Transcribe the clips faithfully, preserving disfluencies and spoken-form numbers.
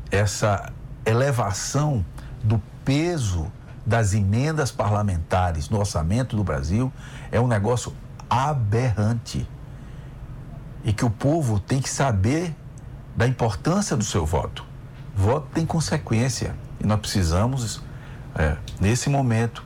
essa elevação do peso das emendas parlamentares no orçamento do Brasil é um negócio aberrante. E que o povo tem que saber da importância do seu voto. Voto tem consequência. E nós precisamos, é, nesse momento,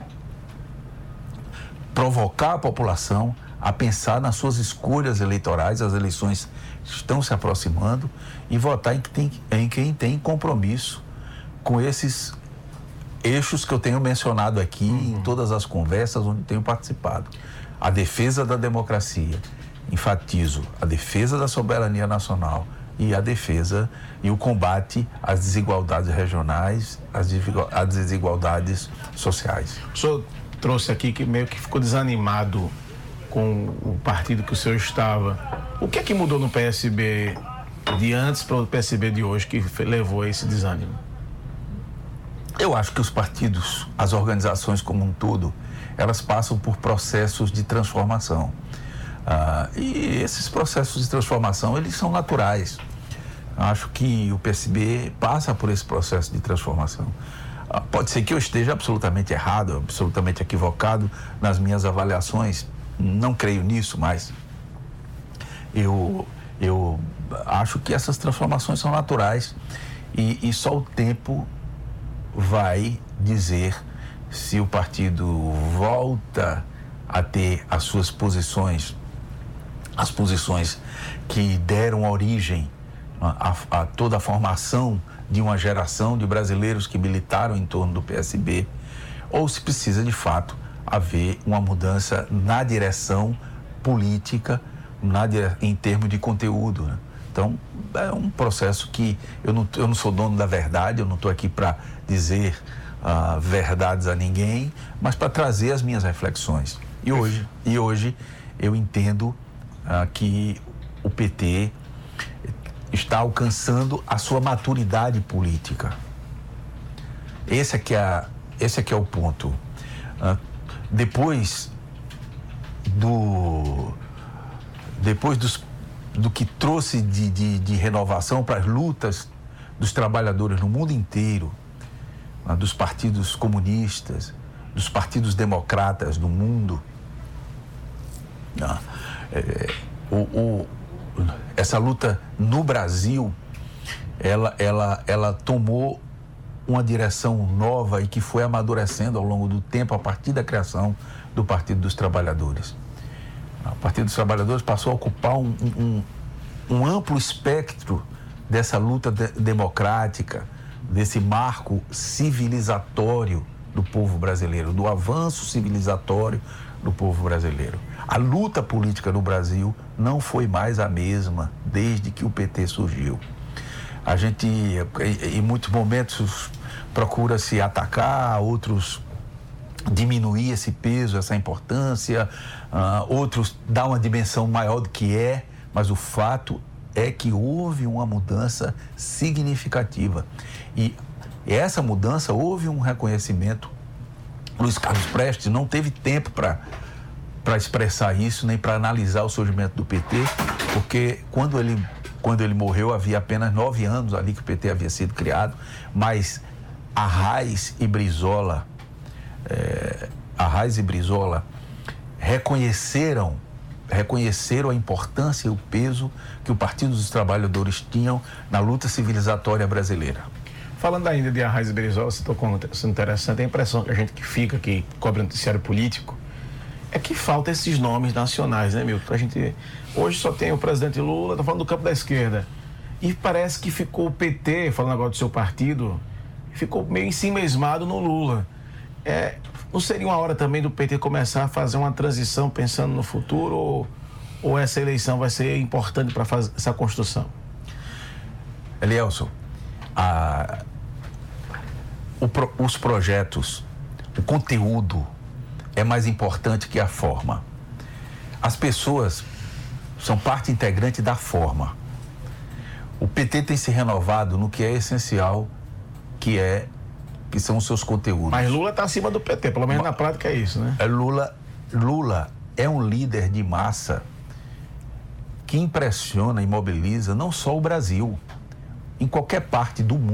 provocar a população a pensar nas suas escolhas eleitorais. As eleições estão se aproximando, e votar em, que tem, em quem tem compromisso com esses eixos que eu tenho mencionado aqui uhum. em todas as conversas onde tenho participado. A defesa da democracia, enfatizo, a defesa da soberania nacional e a defesa e o combate às desigualdades regionais, às desigualdades sociais. O senhor trouxe aqui que meio que ficou desanimado com o partido que o senhor estava. O que é que mudou no P S B de antes para o P S B de hoje que levou a esse desânimo? Eu acho que os partidos, as organizações como um todo, elas passam por processos de transformação. Ah, e esses processos de transformação, eles são naturais. Acho que o P S B passa por esse processo de transformação. Ah, pode ser que eu esteja absolutamente errado, absolutamente equivocado nas minhas avaliações. Não creio nisso, mas eu, eu acho que essas transformações são naturais e, e só o tempo vai dizer se o partido volta a ter as suas posições, as posições que deram origem a, a, a toda a formação de uma geração de brasileiros que militaram em torno do P S B, ou se precisa de fato haver uma mudança na direção política, na dire... em termos de conteúdo, né? Então, é um processo que eu não, eu não sou dono da verdade, eu não estou aqui para dizer uh, verdades a ninguém, mas para trazer as minhas reflexões. E hoje, e hoje eu entendo uh, que o P T está alcançando a sua maturidade política. Esse é que é, esse é, que é o ponto. Uh, depois do... Depois dos do que trouxe de, de, de renovação para as lutas dos trabalhadores no mundo inteiro, né, dos partidos comunistas, dos partidos democratas do mundo. Né, é, o, o, essa luta no Brasil, ela, ela, ela tomou uma direção nova e que foi amadurecendo ao longo do tempo a partir da criação do Partido dos Trabalhadores. O Partido dos Trabalhadores passou a ocupar um, um, um amplo espectro dessa luta de, democrática, desse marco civilizatório do povo brasileiro, do avanço civilizatório do povo brasileiro. A luta política no Brasil não foi mais a mesma desde que o P T surgiu. A gente, em muitos momentos, procura se atacar, outros diminuir esse peso, essa importância, uh, outros dar uma dimensão maior do que é, mas o fato é que houve uma mudança significativa. E essa mudança, houve um reconhecimento. Luiz Carlos Prestes não teve tempo para para expressar isso, nem para analisar o surgimento do P T, porque quando ele, quando ele morreu havia apenas nove anos ali que o P T havia sido criado, mas Arraes e Brizola É, Arraes e Brizola reconheceram, reconheceram a importância e o peso que o Partido dos Trabalhadores tinham na luta civilizatória brasileira. Falando ainda de Arraes e Brizola, você tocou um assunto interessante. A impressão que a gente que fica, que cobre o noticiário político, é que falta esses nomes nacionais, né, Milton? A gente, hoje só tem o presidente Lula, tá falando do campo da esquerda, e parece que ficou o P T, falando agora do seu partido, ficou meio ensimesmado no Lula. É, não seria uma hora também do P T começar a fazer uma transição pensando no futuro, ou, ou essa eleição vai ser importante para fazer essa construção? Elielson, a, o, os projetos, o conteúdo é mais importante que a forma. As pessoas são parte integrante da forma. O P T tem se renovado no que é essencial, que é que são os seus conteúdos. Mas Lula está acima do P T, pelo menos na prática é isso, né? Lula, Lula é um líder de massa que impressiona e mobiliza não só o Brasil, em qualquer parte do mundo.